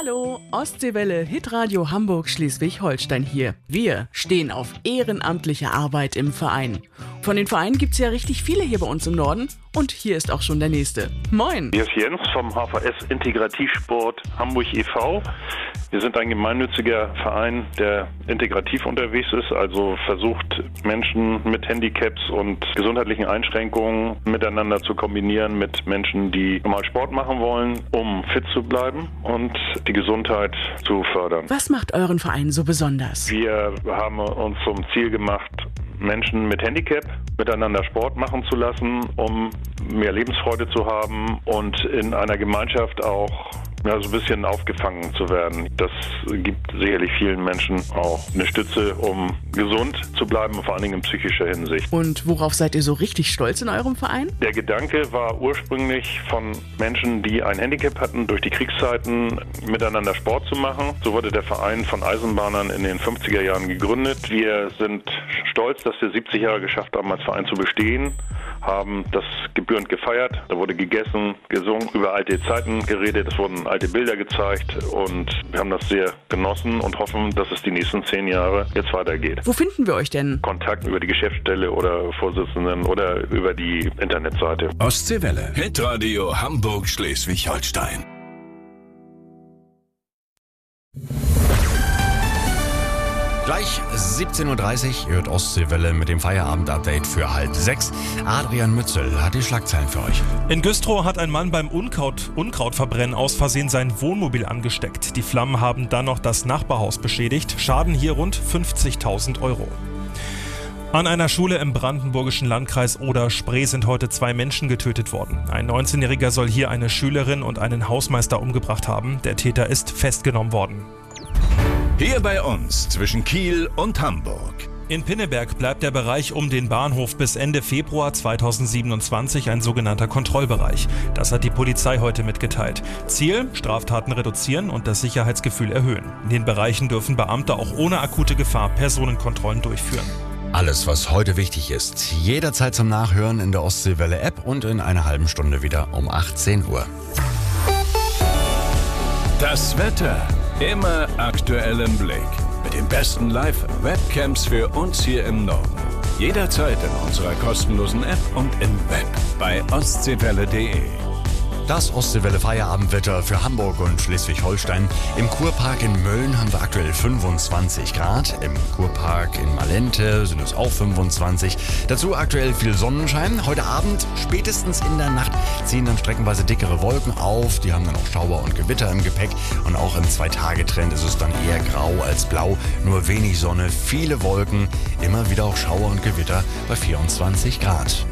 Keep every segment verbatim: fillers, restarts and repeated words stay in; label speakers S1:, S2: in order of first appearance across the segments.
S1: Hallo, Ostseewelle, Hitradio Hamburg Schleswig-Holstein hier. Wir stehen auf ehrenamtliche Arbeit im Verein. Von den Vereinen gibt's ja richtig viele hier bei uns im Norden und hier ist auch schon der nächste. Moin!
S2: Hier ist Jens vom H V S Integrativsport Hamburg e V Wir sind ein gemeinnütziger Verein, der integrativ unterwegs ist, also versucht, Menschen mit Handicaps und gesundheitlichen Einschränkungen miteinander zu kombinieren mit Menschen, die normal Sport machen wollen, um fit zu bleiben und die Gesundheit zu fördern.
S1: Was macht euren Verein so besonders?
S2: Wir haben uns zum Ziel gemacht, Menschen mit Handicap miteinander Sport machen zu lassen, um mehr Lebensfreude zu haben und in einer Gemeinschaft auch ja, so ein bisschen aufgefangen zu werden. Das gibt sicherlich vielen Menschen auch eine Stütze, um gesund zu bleiben, vor allen Dingen in psychischer Hinsicht.
S1: Und worauf seid ihr so richtig stolz in eurem Verein?
S2: Der Gedanke war ursprünglich von Menschen, die ein Handicap hatten, durch die Kriegszeiten miteinander Sport zu machen. So wurde der Verein von Eisenbahnern in den fünfziger Jahren gegründet. Wir sind stolz, dass wir siebzig Jahre geschafft haben, als Verein zu bestehen, haben das gebührend gefeiert. Da wurde gegessen, gesungen, über alte Zeiten geredet, es wurden alte Bilder gezeigt und wir haben das sehr genossen und hoffen, dass es die nächsten zehn Jahre jetzt weitergeht.
S1: Wo finden wir euch denn?
S2: Kontakt über die Geschäftsstelle oder Vorsitzenden oder über die Internetseite.
S3: Ostseewelle, Hitradio Hamburg Schleswig-Holstein.
S4: Gleich siebzehn Uhr dreißig hört Ostseewelle mit dem Feierabend-Update für halb sechs. Adrian Mützel hat die Schlagzeilen für euch.
S5: In Güstrow hat ein Mann beim Unkraut, Unkrautverbrennen aus Versehen sein Wohnmobil angesteckt. Die Flammen haben dann noch das Nachbarhaus beschädigt. Schaden hier rund fünfzigtausend Euro. An einer Schule im brandenburgischen Landkreis Oder-Spree sind heute zwei Menschen getötet worden. Ein neunzehnjähriger soll hier eine Schülerin und einen Hausmeister umgebracht haben. Der Täter ist festgenommen worden.
S3: Hier bei uns zwischen Kiel und Hamburg.
S5: In Pinneberg bleibt der Bereich um den Bahnhof bis Ende Februar zweitausendsiebenundzwanzig ein sogenannter Kontrollbereich. Das hat die Polizei heute mitgeteilt. Ziel: Straftaten reduzieren und das Sicherheitsgefühl erhöhen. In den Bereichen dürfen Beamte auch ohne akute Gefahr Personenkontrollen durchführen.
S4: Alles, was heute wichtig ist, jederzeit zum Nachhören in der Ostseewelle-App und in einer halben Stunde wieder um achtzehn Uhr.
S3: Das Wetter immer aktuell im Blick. Mit den besten Live-Webcams für uns hier im Norden. Jederzeit in unserer kostenlosen App und im Web bei ostseewelle punkt de.
S4: Das Ostseewelle Feierabendwetter für Hamburg und Schleswig-Holstein. Im Kurpark in Mölln haben wir aktuell fünfundzwanzig Grad. Im Kurpark in Malente sind es auch fünfundzwanzig. Dazu aktuell viel Sonnenschein. Heute Abend, spätestens in der Nacht, ziehen dann streckenweise dickere Wolken auf. Die haben dann auch Schauer und Gewitter im Gepäck. Und auch im Zwei-Tage-Trend ist es dann eher grau als blau. Nur wenig Sonne, viele Wolken. Immer wieder auch Schauer und Gewitter bei vierundzwanzig Grad.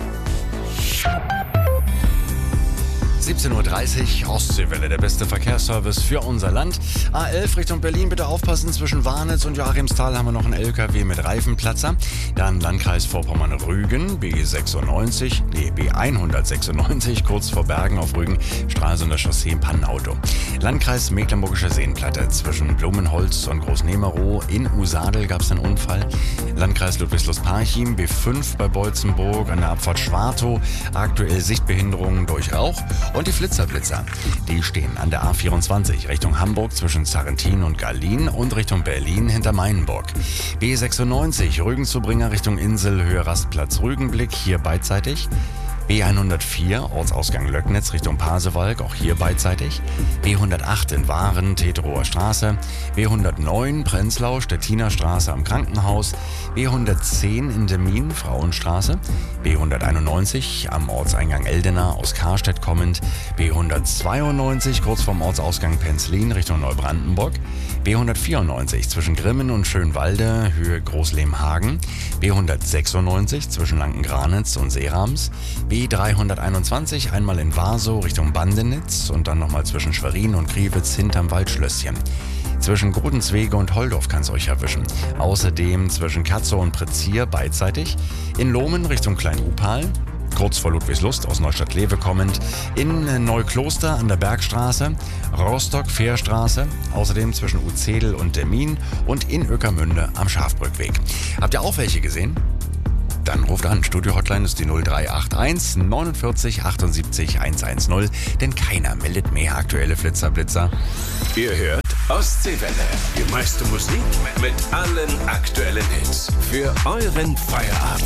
S4: siebzehn Uhr dreißig, Ostseewelle, der beste Verkehrsservice für unser Land. A elf Richtung Berlin, bitte aufpassen, zwischen Warnitz und Joachimsthal haben wir noch einen L K W mit Reifenplatzer. Dann Landkreis Vorpommern-Rügen, B sechsundneunzig, nee, B hundertsechsundneunzig, kurz vor Bergen auf Rügen, Stralsunder Chaussee, ein Pannenauto. Landkreis Mecklenburgische Seenplatte, zwischen Blumenholz und Großnemerow in Usadel gab es einen Unfall. Landkreis Ludwigslust-Parchim, B fünf bei Bolzenburg, an der Abfahrt Schwartow, aktuell Sichtbehinderungen durch Rauch. Und die Flitzerblitzer, die stehen an der A vierundzwanzig Richtung Hamburg zwischen Sarrentin und Gallien und Richtung Berlin hinter Mainburg. B sechsundneunzig Rügenzubringer Richtung Insel, Höhe Rastplatz Rügenblick, hier beidseitig. B hundertvier Ortsausgang Löcknitz Richtung Pasewalk, auch hier beidseitig. B hundertacht in Waren, Teterower Straße. B hundertneun Prenzlau, Stettiner Straße am Krankenhaus. B hundertzehn in Demmin, Frauenstraße. B hunderteinundneunzig am Ortseingang Eldena aus Karstedt kommend. B hundertzweiundneunzig kurz vorm Ortsausgang Penzlin Richtung Neubrandenburg. B hundertvierundneunzig zwischen Grimmen und Schönwalde, Höhe Großlehmhagen. B hundertsechsundneunzig zwischen Lankengranitz und Seerams. B dreihunderteinundzwanzig einmal in Warsow Richtung Bandenitz und dann nochmal zwischen Schwerin und Kriwitz hinterm Waldschlösschen. Zwischen Godenswege und Holdorf kann es euch erwischen. Außerdem zwischen Katzow und Prezier beidseitig. In Lohmen Richtung Klein-Upal. Kurz vor Ludwigslust aus Neustadt-Lewe kommend, in Neukloster an der Bergstraße, Rostock-Fährstraße, außerdem zwischen Uzedel und Demmin und in Ueckermünde am Schafbrückweg. Habt ihr auch welche gesehen? Dann ruft an. Studio-Hotline ist die null drei acht eins neunundvierzig achtundsiebzig hundertzehn, denn keiner meldet mehr aktuelle Flitzerblitzer.
S3: Ihr hört Ostseewelle. Die meiste Musik mit allen aktuellen Hits. Für euren Feierabend.